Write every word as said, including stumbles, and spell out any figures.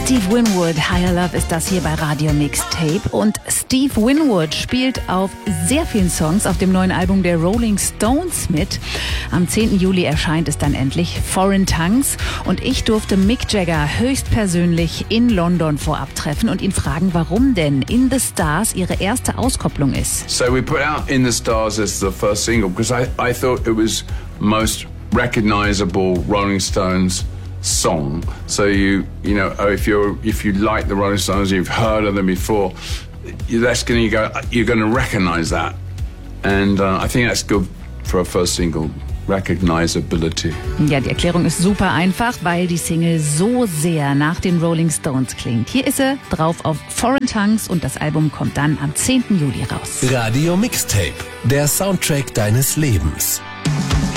Steve Winwood, Higher Love ist das hier bei Radio Mixtape. Und Steve Winwood spielt auf sehr vielen Songs auf dem neuen Album der Rolling Stones mit. Am zehnten Juli erscheint es dann endlich, Foreign Tongues. Und ich durfte Mick Jagger höchstpersönlich in London vorab treffen und ihn fragen, warum denn In the Stars ihre erste Auskopplung ist. So we put out In the Stars as the first single because I, I thought it was most recognizable Rolling Stones song. So you you know if you're if you like the Rolling Stones, you've heard of them before, that's going to go you're going to recognize that, and uh, I think that's good for a first single. Recognizability. Ja, die Erklärung ist super einfach, weil die Single so sehr nach den Rolling Stones klingt. Hier ist sie drauf auf Foreign Tongues und das Album kommt dann am zehnten Juli raus. Radio Mixtape, der Soundtrack deines Lebens.